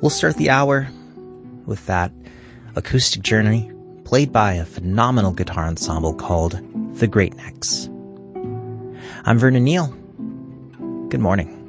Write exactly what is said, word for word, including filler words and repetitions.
We'll start the hour with that acoustic journey played by a phenomenal guitar ensemble called The Great Necks. I'm Vernon Neal. Good morning.